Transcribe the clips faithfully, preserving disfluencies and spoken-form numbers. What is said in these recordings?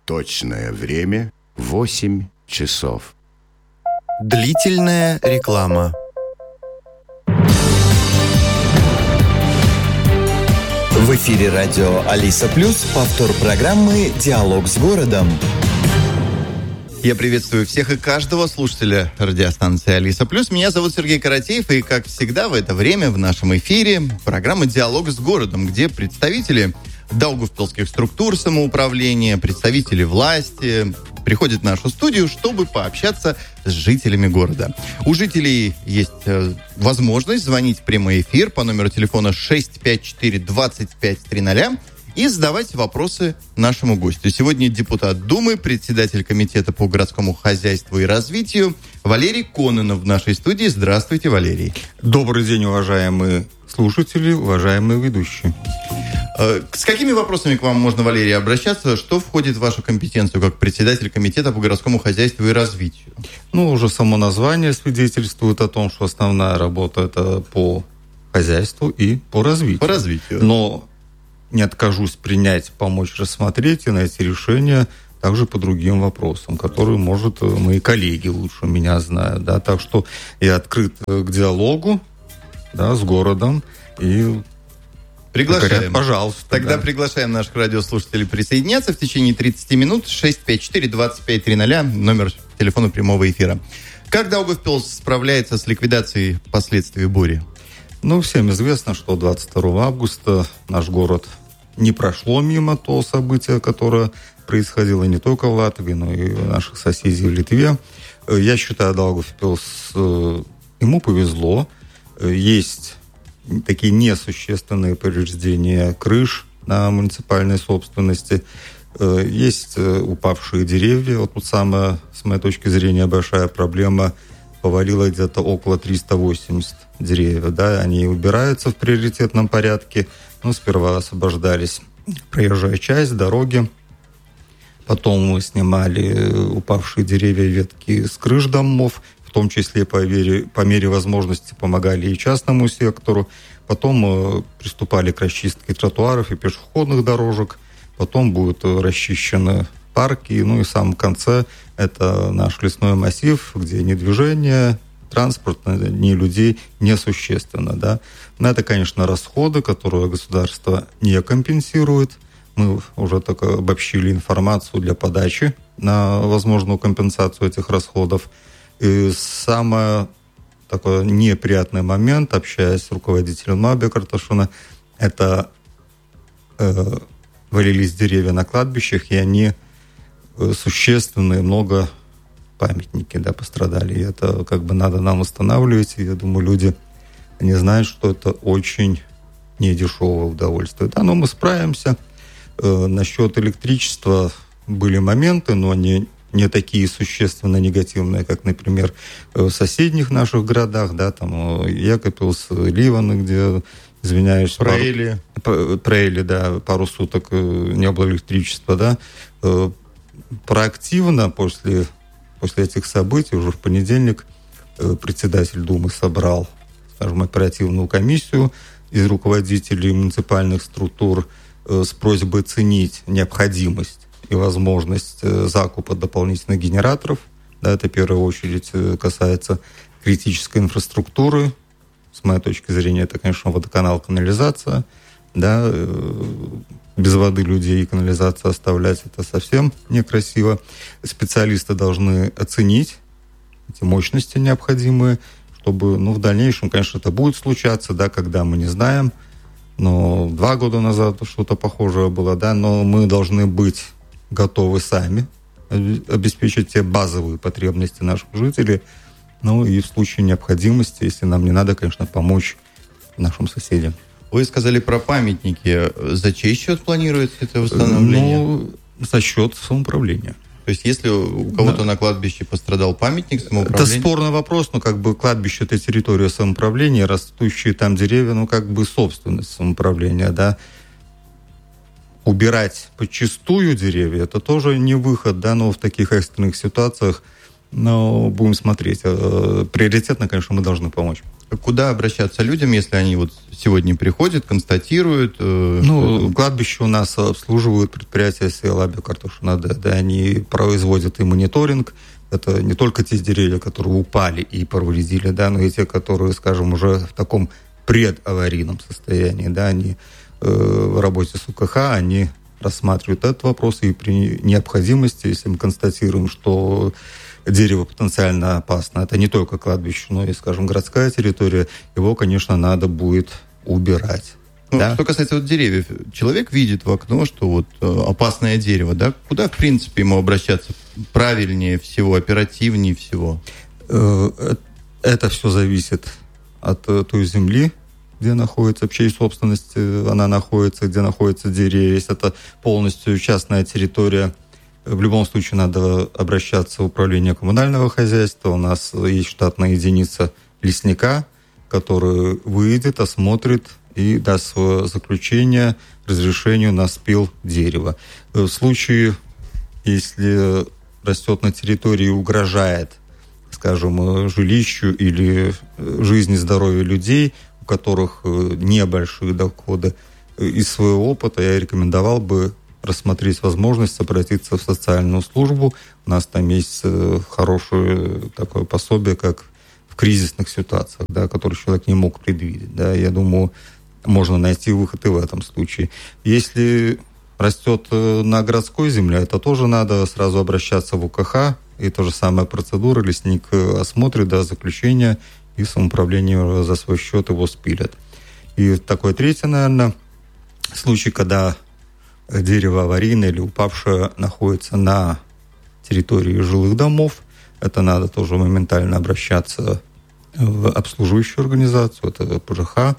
Точное время восемь часов. Длительная реклама. В эфире радио Алиса Плюс, повтор программы «Диалог с городом». Я приветствую всех и каждого слушателя радиостанции Алиса Плюс. Меня зовут Сергей Каратеев, и, как всегда, в это время в нашем эфире программа «Диалог с городом», где представители даугавпилских структур самоуправления, представители власти приходят в нашу студию, чтобы пообщаться с жителями города. У жителей есть э, возможность звонить в прямой эфир по номеру телефона шесть пять четыре двадцать пять триста и задавать вопросы нашему гостю. Сегодня депутат Думы, председатель комитета по городскому хозяйству и развитию Валерий Кононов в нашей студии. Здравствуйте, Валерий. Добрый день, уважаемые слушатели, уважаемые ведущие. С какими вопросами к вам можно, Валерий, обращаться? Что входит в вашу компетенцию как председатель комитета по городскому хозяйству и развитию? Ну, уже само название свидетельствует о том, что основная работа – это по хозяйству и по развитию. По развитию. Но не откажусь принять, помочь рассмотреть и найти решение также по другим вопросам, которые, может, мои коллеги лучше меня знают. Да? Так что я открыт к диалогу, да, с городом и... Приглашаем. Пожалуйста. Тогда да. приглашаем наших радиослушателей присоединяться в течение тридцать минут. шесть пять четыре двадцать пять триста, номер телефона прямого эфира. Как Даугавпилс справляется с ликвидацией последствий бури? Ну, всем известно, что двадцать второго августа наш город не прошло мимо того события, которое происходило не только в Латвии, но и у наших соседей в Литве. Я считаю, Даугавпилс, ему повезло. Есть такие несущественные повреждения крыш на муниципальной собственности. Есть упавшие деревья. Вот тут самая, с моей точки зрения, большая проблема. Повалило где-то около триста восемьдесят деревьев. Да? Они убираются в приоритетном порядке. Ну, сперва освобождались проезжая часть, дороги. Потом мы снимали упавшие деревья, ветки с крыш домов. В том числе по мере, по мере возможности помогали и частному сектору. Потом э, приступали к расчистке тротуаров и пешеходных дорожек. Потом будут расчищены парки. Ну и в самом конце это наш лесной массив, где ни движение, транспорт, ни людей несущественно. Да? Но это, конечно, расходы, которые государство не компенсирует. Мы уже так обобщили информацию для подачи на возможную компенсацию этих расходов. И самый такой неприятный момент, общаясь с руководителем МАБе Карташуна, это э, валились деревья на кладбищах, и они э, существенные, много памятники, да, пострадали. И это как бы надо нам восстанавливать. И я думаю, люди не знают, что это очень недешевое удовольствие. Да, но мы справимся. Э, насчет электричества были моменты, но они не такие существенно негативные, как, например, в соседних наших городах, да, там Екапилс, Ливаны, где, извиняюсь... Преили. Пару, Преили, да, пару суток не было электричества, да. Проактивно после, после этих событий, уже в понедельник, председатель Думы собрал, скажем, оперативную комиссию из руководителей муниципальных структур с просьбой оценить необходимость и возможность закупа дополнительных генераторов. Да, это в первую очередь касается критической инфраструктуры. С моей точки зрения, это, конечно, водоканал, канализация. Да, без воды людей и канализации оставлять это совсем некрасиво. Специалисты должны оценить эти мощности необходимые, чтобы, ну, в дальнейшем, конечно, это будет случаться, да, когда мы не знаем. Но два года назад что-то похожее было, да, но мы должны быть готовы сами обеспечить те базовые потребности наших жителей. Ну и в случае необходимости, если нам не надо, конечно, помочь нашим соседям. Вы сказали про памятники. За чей счет планируется это восстановление? Ну, за счет самоуправления. То есть, если у кого-то да. на кладбище пострадал памятник самоуправления... Это спорный вопрос, но как бы кладбище – это территория самоуправления, растущие там деревья, ну как бы собственность самоуправления, да. Убирать подчистую деревья – это тоже не выход, да, но в таких экстренных ситуациях, но будем смотреть. Приоритетно, конечно, мы должны помочь. Куда обращаться людям, если они вот сегодня приходят, констатируют? Ну, что... кладбище у нас обслуживают предприятия Сейлаби Картошинада, да, они производят и мониторинг. Это не только те деревья, которые упали и повредили, да, но и те, которые, скажем, уже в таком предаварийном состоянии, да, они э, в работе с УКХ, они рассматривают этот вопрос, и при необходимости, если мы констатируем, что дерево потенциально опасно, это не только кладбище, но и, скажем, городская территория, его, конечно, надо будет убирать. Ну, да? Что касается вот деревьев, человек видит в окно, что вот э, опасное дерево, да, куда, в принципе, ему обращаться правильнее всего, оперативнее всего? Это все зависит от той земли, где находится, в чьей собственности она находится, где находятся деревья. Если это полностью частная территория, в любом случае надо обращаться в управление коммунального хозяйства. У нас есть штатная единица лесника, который выйдет, осмотрит и даст свое заключение разрешению на спил дерева. В случае, если растет на территории и угрожает, скажем, жилищу или жизни и здоровью людей, у которых небольшие доходы, из своего опыта я рекомендовал бы рассмотреть возможность обратиться в социальную службу. У нас там есть хорошее такое пособие, как в кризисных ситуациях, да, которые человек не мог предвидеть. Да. Я думаю, можно найти выход и в этом случае. Если растет на городской земле, это тоже надо сразу обращаться в УКХ, и та же самая процедура, лесник осмотрит, да, заключение, и самоуправление за свой счет его спилят. И такой третий, наверное, случай, когда дерево аварийное или упавшее находится на территории жилых домов, это надо тоже моментально обращаться в обслуживающую организацию, это ПЖХ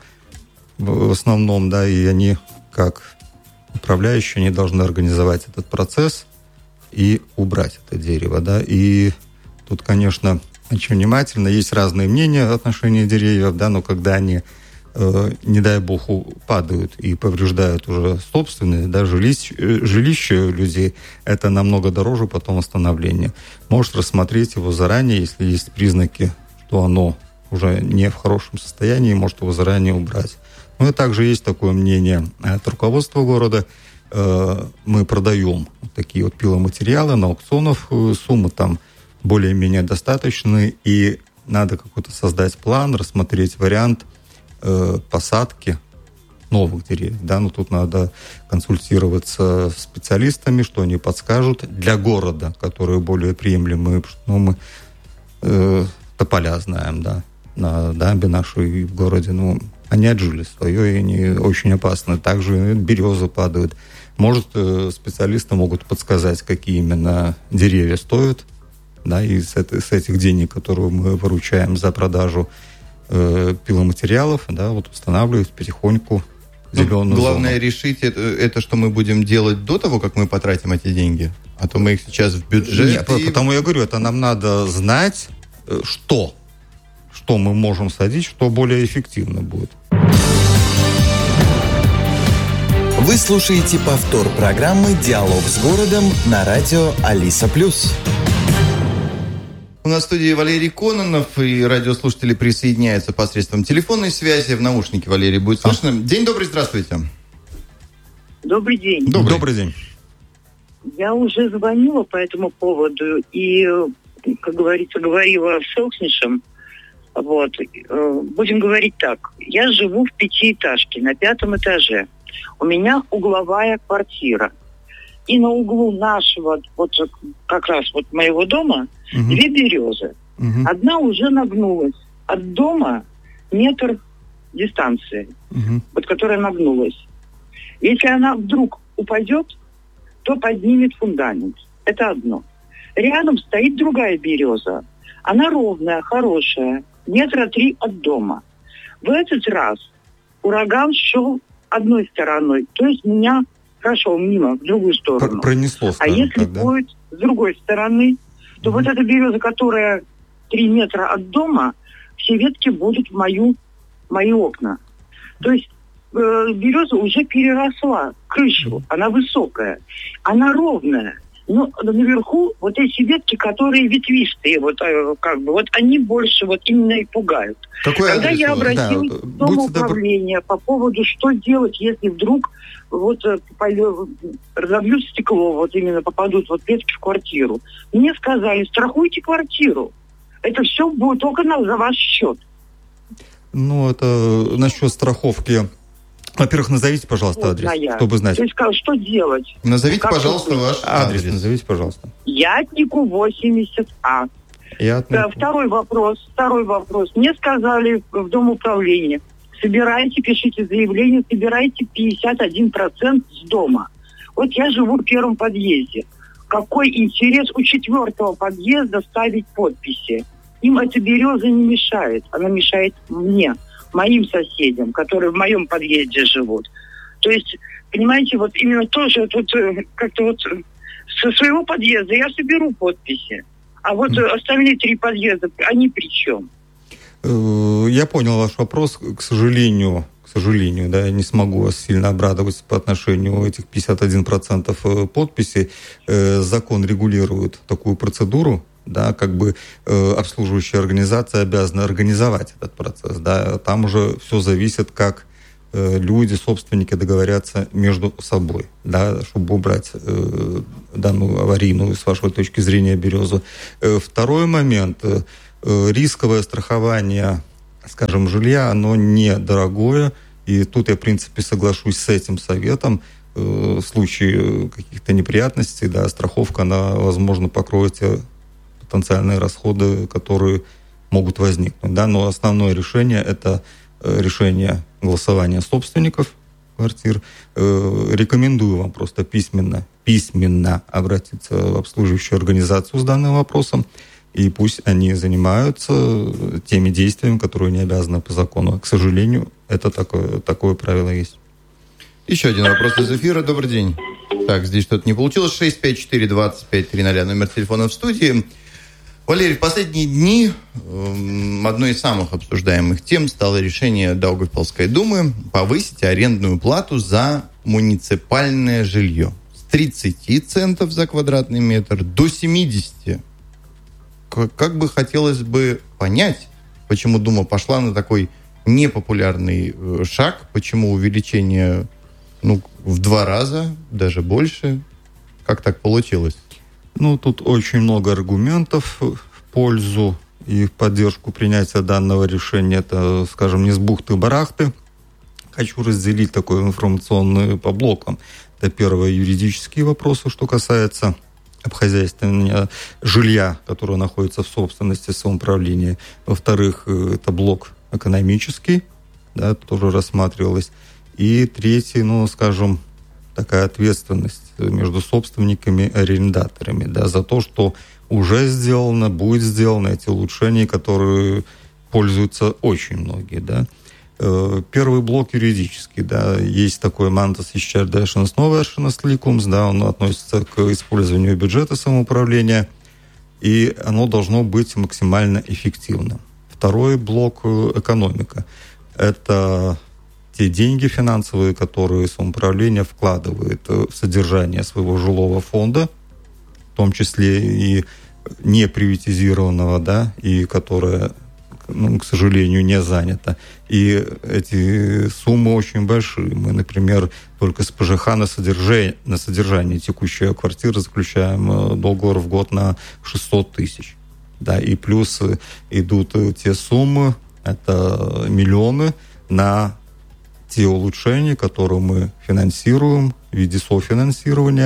в основном, да, и они, как управляющие, они должны организовать этот процесс и убрать это дерево, да, и тут, конечно, очень внимательно, есть разные мнения в отношении деревьев, да, но когда они, э, не дай бог, падают и повреждают уже собственные, да, жилищ, жилища людей, это намного дороже потом восстановления. Может рассмотреть его заранее, если есть признаки, что оно уже не в хорошем состоянии, может его заранее убрать. Ну и также есть такое мнение от руководства города. Мы продаем такие вот пиломатериалы на аукционах. Суммы там более-менее достаточны. И надо какой-то создать план, рассмотреть вариант посадки новых деревьев. Да? Но тут надо консультироваться с специалистами, что они подскажут для города, которые более приемлемые. Ну, мы э, тополя знаем, да, на дамбе нашей в городе. Ну, они отжили свое, и они очень опасны. Также березы падают. Может, специалисты могут подсказать, какие именно деревья стоят, да, и с, это, с этих денег, которые мы выручаем за продажу э, пиломатериалов, да, вот устанавливать потихоньку зеленую зону. Главное решить это, это, что мы будем делать до того, как мы потратим эти деньги, а то мы их сейчас в бюджет... Нет, и... потому я говорю, это нам надо знать, что, что мы можем садить, что более эффективно будет. Вы слушаете повтор программы «Диалог с городом» на радио Алиса Плюс. У нас в студии Валерий Кононов, и радиослушатели присоединяются посредством телефонной связи. В наушнике Валерий будет слышно. А? День добрый, здравствуйте. Добрый день. Добрый. Добрый день. Я уже звонила по этому поводу и, как говорится, говорила с Селкснишем. Вот. Будем говорить так. Я живу в пятиэтажке на пятом этаже. У меня угловая квартира. И на углу нашего, вот как раз вот моего дома, угу. две березы. Угу. Одна уже нагнулась. От дома метр дистанции, угу. вот которая нагнулась. Если она вдруг упадет, то поднимет фундамент. Это одно. Рядом стоит другая береза. Она ровная, хорошая, метра три от дома. В этот раз ураган шел одной стороной, то есть меня прошел мимо, в другую сторону. Пронесло, скажем, а если так, да? будет с другой стороны, то mm-hmm. вот эта береза, которая три метра от дома, все ветки будут в мою, мои окна. То есть э, береза уже переросла крышу, mm-hmm. она высокая, она ровная, Но наверху вот эти ветки, которые ветвистые, вот как бы, вот они больше вот именно и пугают. Какой Когда адрес? я обратилась Да, в Дом управления добр... по поводу, что делать, если вдруг вот разобьют стекло, вот именно попадут вот ветки в квартиру. Мне сказали, страхуйте квартиру. Это все будет только на, за ваш счет. Ну, это насчет страховки. Во-первых, назовите, пожалуйста, адрес, вот чтобы знать. Я сказала, что делать? Назовите, как пожалуйста, ваш адрес. адрес. Назовите, пожалуйста. Ятнику восемьдесят А. Ятнику. Да, второй вопрос. Второй вопрос. Мне сказали в Дом управления, собирайте, пишите заявление, собирайте пятьдесят один процент с дома. Вот я живу в первом подъезде. Какой интерес у четвертого подъезда ставить подписи? Им эта береза не мешает. Она мешает мне, моим соседям, которые в моем подъезде живут. То есть, понимаете, вот именно тоже тут как-то вот со своего подъезда я соберу подписи. А вот mm. остальные три подъезда, они при чем? Я понял ваш вопрос. К сожалению, к сожалению, да, я не смогу вас сильно обрадовать по отношению этих пятьдесят один процент подписей. Закон регулирует такую процедуру, да, как бы э, обслуживающая организация обязана организовать этот процесс, да, там уже все зависит, как э, люди, собственники договорятся между собой, да, чтобы убрать э, данную аварийную, с вашей точки зрения, березу. Э, второй момент, э, рисковое страхование, скажем, жилья, оно недорогое, и тут я, в принципе, соглашусь с этим советом. Э, в случае каких-то неприятностей, да, страховка, она, возможно, покроет потенциальные расходы, которые могут возникнуть. Да? Но основное решение – это решение голосования собственников квартир. Рекомендую вам просто письменно, письменно обратиться в обслуживающую организацию с данным вопросом, и пусть они занимаются теми действиями, которые не обязаны по закону. К сожалению, это такое, такое правило есть. Еще один вопрос из эфира. Добрый день. Так, здесь что-то не получилось. шесть пять четыре двадцать пять тридцать номер телефона в студии. Валерий, в последние дни э, одной из самых обсуждаемых тем стало решение Даугавпилской думы повысить арендную плату за муниципальное жилье с тридцати центов за квадратный метр до семидесяти. Как, как бы хотелось бы понять, почему Дума пошла на такой непопулярный э, шаг, почему увеличение ну, в два раза, даже больше. Как так получилось? Ну, тут очень много аргументов в пользу и в поддержку принятия данного решения. Это, скажем, не с бухты-барахты. Хочу разделить такое информационное по блокам. Это первое, юридические вопросы, что касается обхозяйствования жилья, которое находится в собственности самоуправления. Во-вторых, это блок экономический, да, тоже рассматривалось. И третий, ну, скажем, такая ответственность между собственниками и арендаторами, да, за то, что уже сделано, будет сделано, эти улучшения, которые пользуются очень многие, да. Первый блок юридический, да, есть такой мантас изчердēšanas novēršanas likums, да, он относится к использованию бюджета самоуправления, и оно должно быть максимально эффективным. Второй блок экономика. Это те деньги финансовые, которые самоуправление вкладывает в содержание своего жилого фонда, в том числе и не приватизированного, да, и которое, ну, к сожалению, не занято. И эти суммы очень большие. Мы, например, только с ПЖХ на содержание, на содержание текущей квартиры заключаем договор в год на шестьсот тысяч. Да, и плюс идут те суммы, это миллионы на те улучшения, которые мы финансируем в виде софинансирования.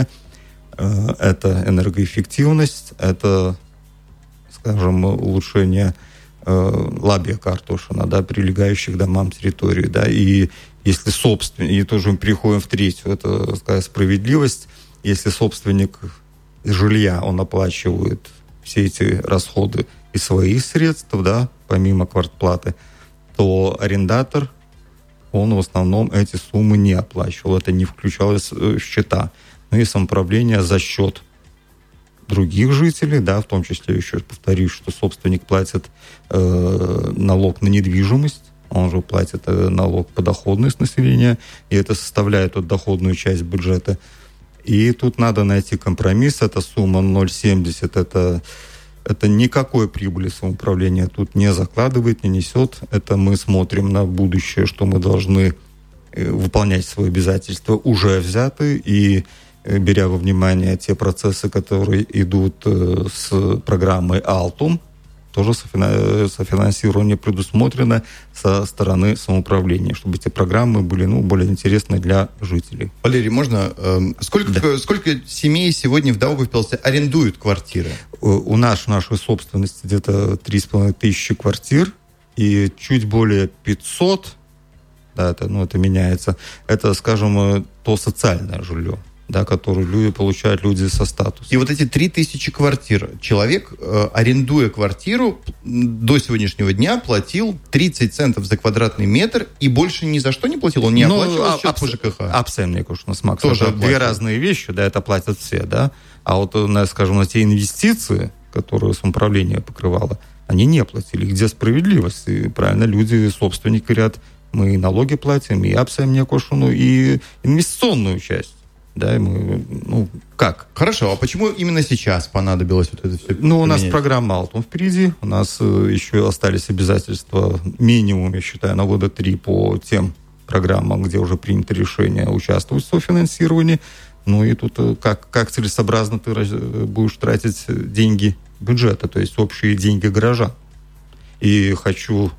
Это энергоэффективность, это, скажем, улучшение лабия картошина, да, прилегающих домам территории, да, и если собственник, и тоже мы переходим в третью, это, скажем, справедливость, если собственник жилья, он оплачивает все эти расходы из своих средств, да, помимо квартплаты, то арендатор, он в основном эти суммы не оплачивал, это не включалось в счета. Ну и самоуправление за счет других жителей, да, в том числе, еще повторюсь, что собственник платит э, налог на недвижимость, он же платит э, налог по доходности населения, и это составляет вот, доходную часть бюджета. И тут надо найти компромисс. Эта сумма ноль целых семьдесят сотых, это, это никакой прибыли самоуправление тут не закладывает, не несет. Это мы смотрим на будущее, что мы должны выполнять свои обязательства, уже взяты, и беря во внимание те процессы, которые идут с программой «Алтум», тоже софинансирование предусмотрено со стороны самоуправления, чтобы эти программы были ну, более интересны для жителей. Валерий, можно? Э, сколько, да. сколько семей сегодня в Даугавпилсе арендуют квартиры? У нас в нашей собственности где-то три с половиной тысячи квартир, и чуть более пятьсот, да, это, ну, это меняется, это, скажем, то социальное жилье, да, которые люди, получают люди со статусом. И вот эти три тысячи квартир. Человек, э, арендуя квартиру, до сегодняшнего дня платил тридцать центов за квадратный метр и больше ни за что не платил? Он не ну, оплачивал а, счет абс- по ЖКХ? Абсолютно, конечно, с Максом. Тоже это две разные вещи, да, это платят все, да. А вот, скажем, на те инвестиции, которые самоуправление покрывало, они не платили. Где справедливость? И правильно, люди, собственники говорят, мы и налоги платим, и абсолютно кошуну, и инвестиционную часть. Да, мы, ну, как? Хорошо, а почему именно сейчас понадобилось вот это все поменять? Ну, у нас программа «Алтум» впереди, у нас еще остались обязательства, минимум, я считаю, на года три по тем программам, где уже принято решение участвовать в софинансировании. Ну, и тут как, как целесообразно ты будешь тратить деньги бюджета, то есть общие деньги горожан. И хочу,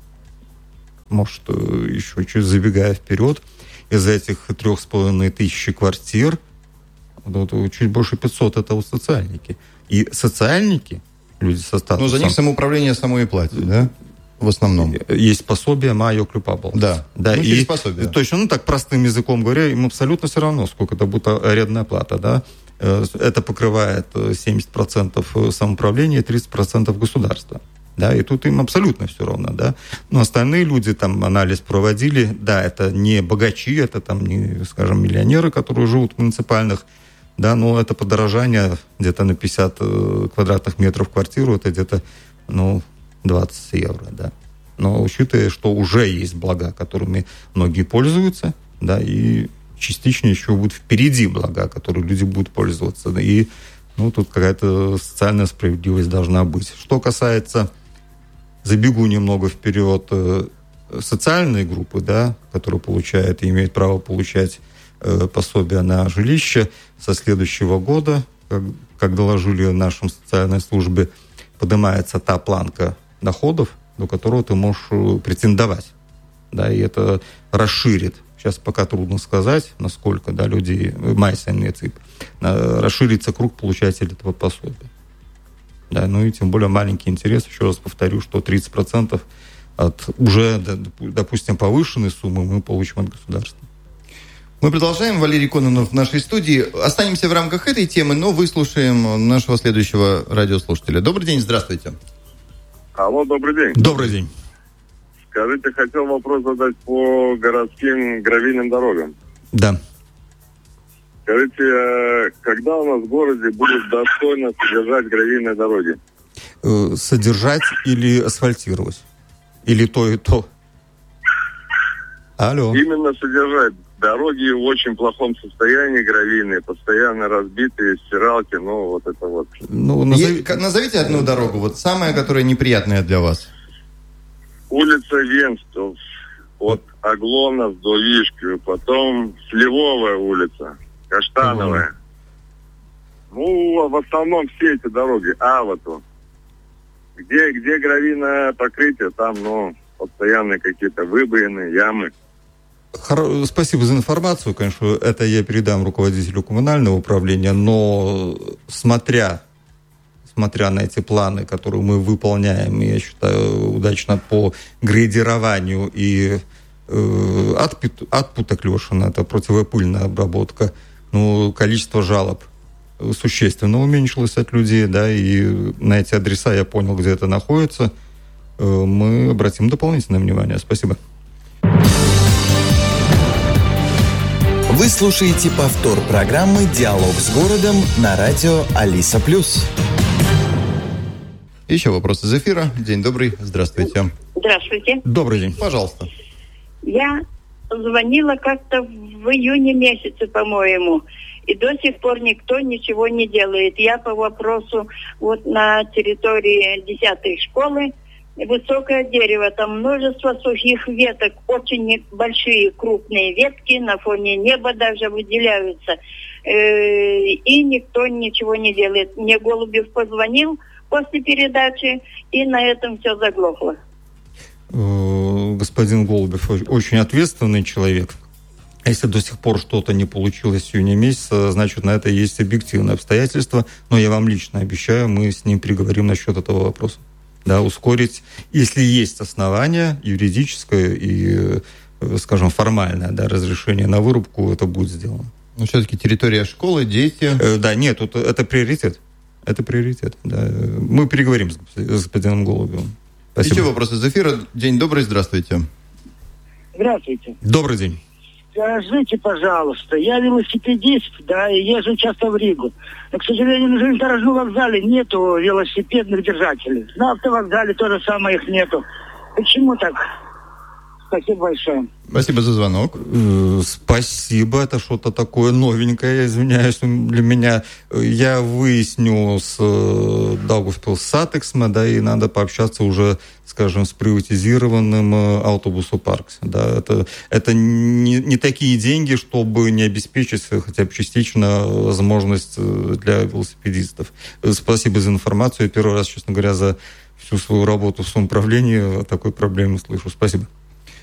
может, еще чуть забегая вперед, из этих трех с половиной тысячи квартир вот, чуть больше пятьсот это у социальники. И социальники, люди со статусом... Ну, за них самоуправление само и платит, да? В основном. Есть пособие «Майо Клюпабл». Да, да ну, и есть пособие. Точно, ну так простым языком говоря, им абсолютно все равно, сколько это будет арендная плата, да? Это покрывает семьдесят процентов самоуправления и тридцать процентов государства. Да, и тут им абсолютно все равно, да. Но остальные люди там анализ проводили, да, это не богачи, это там не, скажем, миллионеры, которые живут в муниципальных, да, но это подорожание где-то на пятьдесят квадратных метров квартиру, это где-то, ну, двадцать евро, да. Но учитывая, что уже есть блага, которыми многие пользуются, да, и частично еще будут впереди блага, которые люди будут пользоваться, да, и, ну, тут какая-то социальная справедливость должна быть. Что касается... Забегу немного вперед, социальные группы, да, которые получают и имеют право получать э, пособие на жилище, со следующего года, как, как доложили нашим социальной службе, поднимается та планка доходов, до которого ты можешь претендовать. Да, и это расширит, сейчас пока трудно сказать, насколько, да, люди, расширится круг получателей этого пособия. Да, ну и тем более маленький интерес, еще раз повторю, что тридцать процентов от уже, допустим, повышенной суммы мы получим от государства. Мы продолжаем. Валерий Кононов в нашей студии. Останемся в рамках этой темы, но выслушаем нашего следующего радиослушателя. Добрый день, здравствуйте. Алло, добрый день. Добрый день. Скажите, хотел вопрос задать по городским гравийным дорогам. Да. Скажите, когда у нас в городе будут достойно содержать гравийные дороги? Содержать или асфальтировать? Или то и то? Алло. Именно содержать. Дороги в очень плохом состоянии, гравийные, постоянно разбитые, стиралки, ну вот это вот. Ну, назови... Назовите одну дорогу, вот самая, которая неприятная для вас. Улица Венстов, от Аглонов до Вишки, потом Сливовая улица. Каштановая. Mm-hmm. Ну, в основном все эти дороги. А вот где, где гравийное покрытие, там, ну, постоянные какие-то выбоины, ямы. Хоро... Спасибо за информацию, конечно, это я передам руководителю коммунального управления, но смотря, смотря на эти планы, которые мы выполняем, я считаю, удачно по грейдированию и э, отпута Клешина, это противопыльная обработка, ну, количество жалоб существенно уменьшилось от людей, да, и на эти адреса я понял, где это находится. Мы обратим дополнительное внимание. Спасибо. Вы слушаете повтор программы «Диалог с городом» на радио Алиса Плюс. Еще вопрос из эфира. День добрый. Здравствуйте. Здравствуйте. Добрый день. Пожалуйста. Я звонила как-то в июне месяце, по-моему, И до сих пор никто ничего не делает. Я по вопросу вот на территории десятой школы, высокое дерево, там множество сухих веток, очень большие крупные ветки на фоне неба даже выделяются. И никто ничего не делает. Мне Голубев позвонил после передачи, и на этом все заглохло. Господин Голубев очень ответственный человек. Если до сих пор что-то не получилось в июне месяце, значит, на это есть объективные обстоятельства. Но я вам лично обещаю, мы с ним переговорим насчет этого вопроса. Да, ускорить, если есть основания юридическое и, скажем, формальное, да, разрешение на вырубку, это будет сделано. Но все-таки территория школы, дети... Э, да, нет, это, это приоритет. Это приоритет, да. Мы переговорим с господином Голубевым. Спасибо. Еще вопросы из эфира. День добрый, здравствуйте. Здравствуйте. Добрый день. Скажите, пожалуйста, я велосипедист, да, и езжу часто в Ригу. Но, к сожалению, на железнодорожном вокзале нету велосипедных держателей. На автовокзале то же самое их нету. Почему так? Спасибо большое. Спасибо за звонок. Спасибо, это что-то такое новенькое, я извиняюсь, для меня. Я выясню с Даугавпилс Сатексма, да, и надо пообщаться уже, скажем, с приватизированным автобусопарком. Да, это это не, не такие деньги, чтобы не обеспечить хотя бы частично возможность для велосипедистов. Спасибо за информацию. Я первый раз, честно говоря, за всю свою работу в самоуправлении о такой проблеме слышу. Спасибо.